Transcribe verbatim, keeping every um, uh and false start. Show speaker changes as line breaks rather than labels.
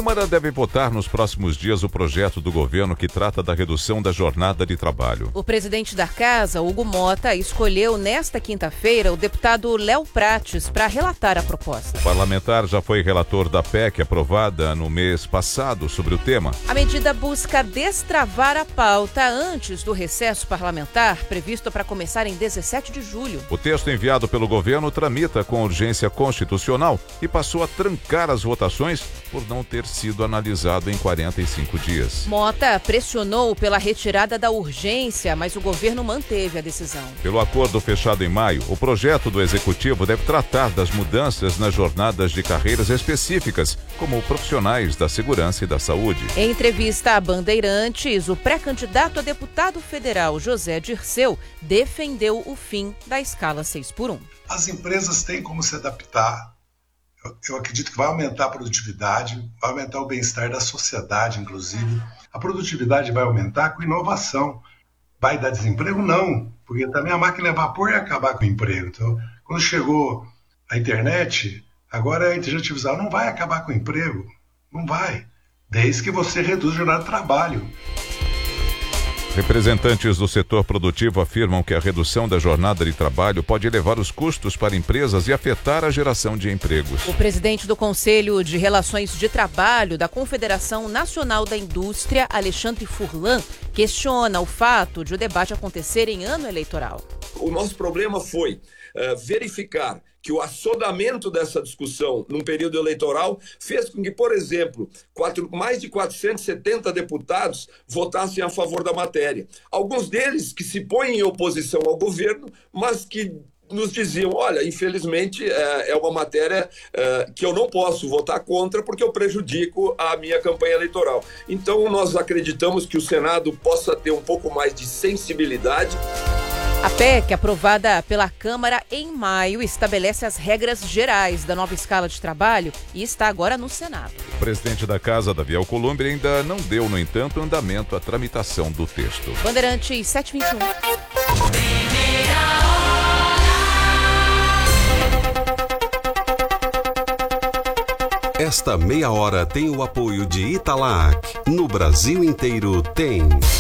Câmara deve votar nos próximos dias o projeto do governo que trata da redução da jornada de trabalho.
O presidente da Casa, Hugo Mota, escolheu nesta quinta-feira o deputado Léo Prates para relatar a proposta.
O parlamentar já foi relator da P E C aprovada no mês passado sobre o tema.
A medida busca destravar a pauta antes do recesso parlamentar, previsto para começar em dezessete de julho.
O texto enviado pelo governo tramita com urgência constitucional e passou a trancar as votações por não ter sido analisado em quarenta e cinco dias.
Mota pressionou pela retirada da urgência, mas o governo manteve a decisão.
Pelo acordo fechado em maio, o projeto do Executivo deve tratar das mudanças nas jornadas de carreiras específicas, como profissionais da segurança e da saúde.
Em entrevista à Bandeirantes, o pré-candidato a deputado federal José Dirceu defendeu o fim da escala seis por um.
As empresas têm como se adaptar. Eu acredito que vai aumentar a produtividade, vai aumentar o bem-estar da sociedade, inclusive. A produtividade vai aumentar com inovação. Vai dar desemprego? Não, porque também a máquina a vapor ia acabar com o emprego. Então, quando chegou a internet, agora a inteligência artificial não vai acabar com o emprego. Não vai, desde que você reduz a jornada de trabalho.
Representantes do setor produtivo afirmam que a redução da jornada de trabalho pode elevar os custos para empresas e afetar a geração de empregos.
O presidente do Conselho de Relações de Trabalho da Confederação Nacional da Indústria, Alexandre Furlan, questiona o fato de o debate acontecer em ano eleitoral.
O nosso problema foi uh, verificar que o assodamento dessa discussão num período eleitoral fez com que, por exemplo, quatro, mais de quatrocentos e setenta deputados votassem a favor da matéria. Alguns deles que se põem em oposição ao governo, mas que nos diziam, olha, infelizmente é, é uma matéria é, que eu não posso votar contra porque eu prejudico a minha campanha eleitoral. Então nós acreditamos que o Senado possa ter um pouco mais de sensibilidade.
A P E C, aprovada pela Câmara em maio, estabelece as regras gerais da nova escala de trabalho e está agora no Senado.
O presidente da Casa, Davi Alcolumbre, ainda não deu, no entanto, andamento à tramitação do texto.
Bandeirantes sete e vinte e um.
Esta meia hora tem o apoio de Italac. No Brasil inteiro tem.